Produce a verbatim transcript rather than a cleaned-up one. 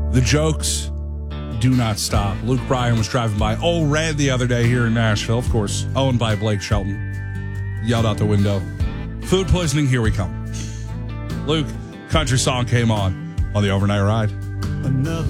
The jokes do not stop. Luke Bryan was driving by Old Red the other day here in Nashville, of course, owned by Blake Shelton. Yelled out the window, "Food poisoning, here we come." Luke, country song came on on the overnight ride. Another